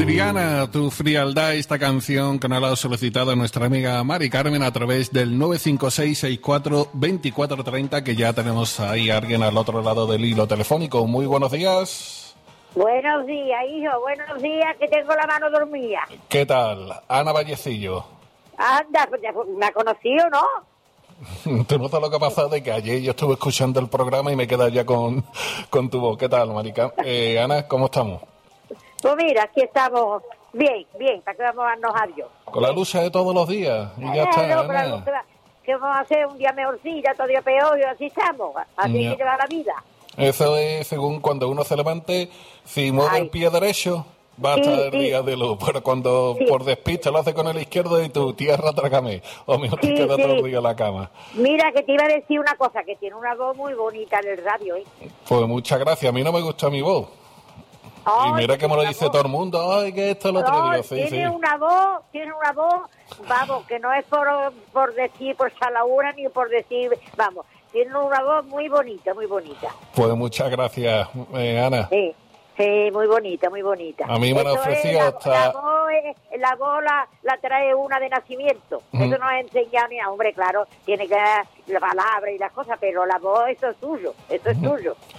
Triana, tu frialdad, esta canción que nos la ha solicitado nuestra amiga Mari Carmen a través del 956642430, que ya tenemos ahí a alguien al otro lado del hilo telefónico. Muy buenos días. Buenos días, hijo, buenos días, que tengo la mano dormida. ¿Qué tal? Ana Vallecillo. Anda, ¿me ha conocido, no? Tú no sabes lo que ha pasado, de que ayer yo estuve escuchando el programa y me quedé ya con tu voz. ¿Qué tal, Marica? Ana, ¿cómo estamos? Pues mira, aquí estamos bien, para que vamos a darnos adiós. Con la lucha de todos los días, y ya está, no, Ana. que vamos a hacer un día mejorcilla, otro día peor, y así estamos, así Ya. que lleva la vida. Eso es según cuando uno se levante, si mueve el pie derecho, va a estar el día de luz, pero cuando por despiste lo hace con el izquierdo y tu tierra trágame, o mejor te queda todo el día en la cama. Mira, que te iba a decir una cosa, que tiene una voz muy bonita en el radio, ¿eh? Pues muchas gracias, a mí no me gusta mi voz. Ay, y mira que me lo dice todo el mundo, ay, que esto es lo otro. Digo, sí, tiene una voz, vamos, que no es por decir, por salaura, ni por decir, vamos, tiene una voz muy bonita, muy bonita. Pues muchas gracias, Ana. Sí, muy bonita, muy bonita. A mí me han ofrecido hasta... La voz la trae una de nacimiento. Eso no es enseñado ni a hombre, claro, tiene que dar la palabra y las cosas, pero la voz, eso es tuyo, eso es tuyo.